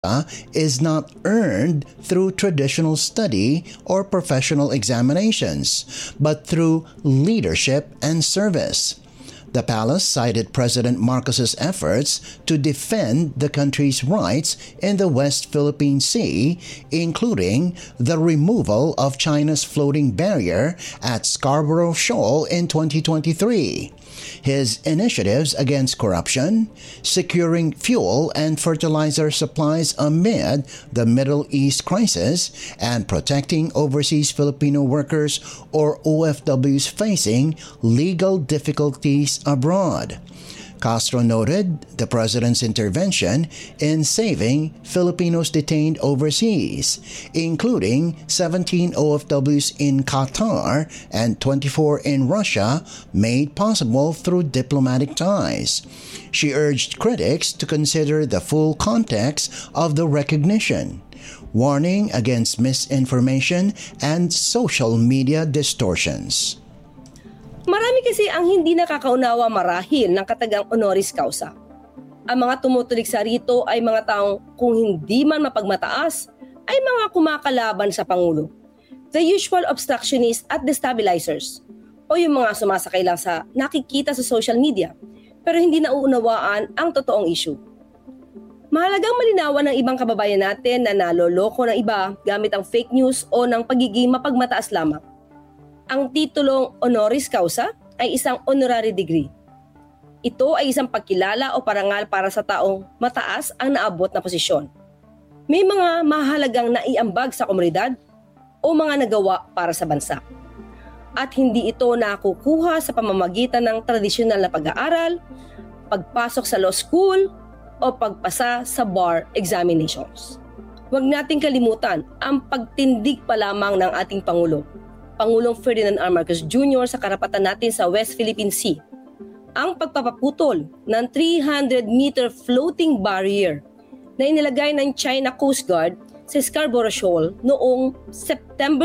is not earned through traditional study or professional examinations, but through leadership and service. The palace cited President Marcos's efforts to defend the country's rights in the West Philippine Sea, including the removal of China's floating barrier at Scarborough Shoal in 2023, his initiatives against corruption, securing fuel and fertilizer supplies amid the Middle East crisis, and protecting overseas Filipino workers or OFWs facing legal difficulties abroad. Castro noted the president's intervention in saving Filipinos detained overseas, including 17 OFWs in Qatar and 24 in Russia, made possible through diplomatic ties. She urged critics to consider the full context of the recognition, warning against misinformation and social media distortions. Marami kasi ang hindi nakakaunawa marahil ng katagang honoris causa. Ang mga tumutuliksa rito ay mga taong kung hindi man mapagmataas, ay mga kumakalaban sa Pangulo. The usual obstructionists at destabilizers, o yung mga sumasakay lang sa nakikita sa social media, pero hindi nauunawaan ang totoong issue. Mahalagang malinawan ng ibang kababayan natin na naloloko ng iba gamit ang fake news o ng pagiging mapagmataas lamang. Ang titulong honoris causa ay isang honorary degree. Ito ay isang pagkilala o parangal para sa taong mataas ang naabot na posisyon. May mga mahalagang naiambag sa komunidad o mga nagawa para sa bansa. At hindi ito nakukuha sa pamamagitan ng tradisyonal na pag-aaral, pagpasok sa law school, o pagpasa sa bar examinations. Huwag nating kalimutan ang pagtindig pa lamang ng ating Pangulo, Pangulong Ferdinand R. Marcos Jr. sa karapatan natin sa West Philippine Sea, ang pagpapaputol ng 300-meter floating barrier na inilagay ng China Coast Guard sa Scarborough Shoal noong September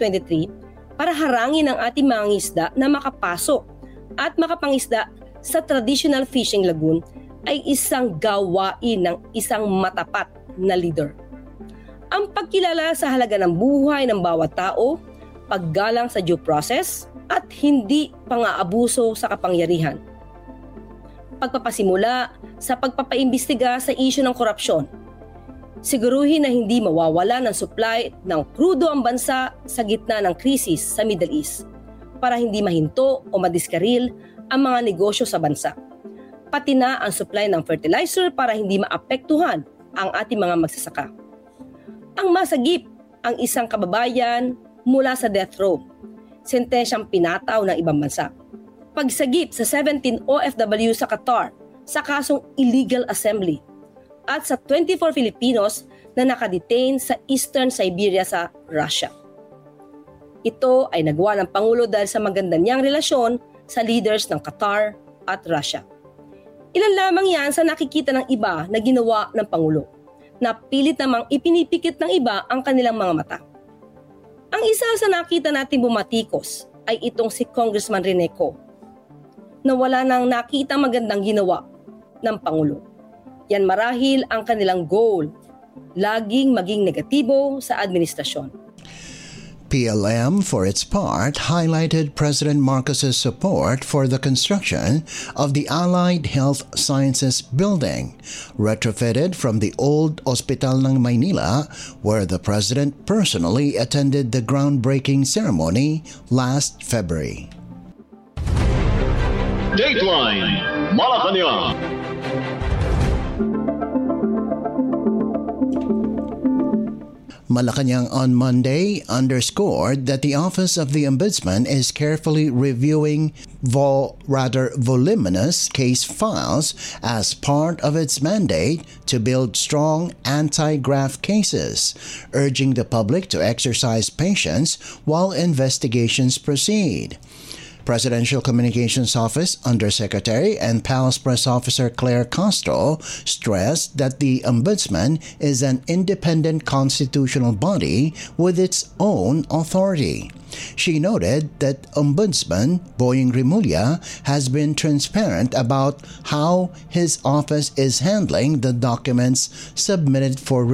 2023 para harangin ang ating mga isda na makapasok at makapangisda sa traditional fishing lagoon ay isang gawain ng isang matapat na leader. Ang pagkilala sa halaga ng buhay ng bawat tao, paggalang sa due process at hindi pang-aabuso sa kapangyarihan. Pagpapasimula sa pagpapaimbestiga sa isyu ng korupsyon. Siguruhin na hindi mawawala ng supply ng krudo ang bansa sa gitna ng krisis sa Middle East para hindi mahinto o madiskaril ang mga negosyo sa bansa. Pati na ang supply ng fertilizer para hindi maapektuhan ang ating mga magsasaka. Ang masagip ang isang kababayan mula sa death row, sentensyang pinataw ng ibang bansa. Pagsagip sa 17 OFW sa Qatar sa kasong illegal assembly at sa 24 Filipinos na nakadetain sa Eastern Siberia sa Russia. Ito ay nagawa ng Pangulo dahil sa maganda niyang relasyon sa leaders ng Qatar at Russia. Ilan lamang yan sa nakikita ng iba na ginawa ng Pangulo, na pilit namang ipinipikit ng iba ang kanilang mga mata. Ang isa sa nakita natin bumatikos ay itong si Congressman Rene Co, na wala nang nakita magandang ginawa ng Pangulo. Yan marahil ang kanilang goal, laging maging negatibo sa administrasyon. PLM, for its part, highlighted President Marcos's support for the construction of the Allied Health Sciences Building, retrofitted from the old Hospital ng Maynila, where the President personally attended the groundbreaking ceremony last February. Dateline Malacanang. Malacanang on Monday underscored that the Office of the Ombudsman is carefully reviewing voluminous case files as part of its mandate to build strong anti-graft cases, urging the public to exercise patience while investigations proceed. Presidential Communications Office Undersecretary and Palace Press Officer Claire Castro stressed that the Ombudsman is an independent constitutional body with its own authority. She noted that Ombudsman Boying Rimulya has been transparent about how his office is handling the documents submitted for